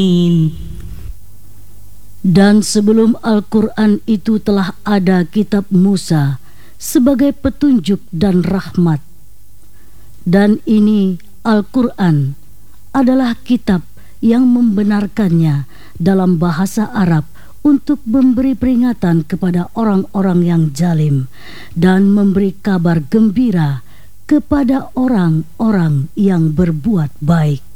Dan sebelum Al-Quran itu telah ada kitab Musa sebagai petunjuk dan rahmat. Dan ini Al-Quran adalah kitab yang membenarkannya dalam bahasa Arab untuk memberi peringatan kepada orang-orang yang zalim dan memberi kabar gembira kepada orang-orang yang berbuat baik.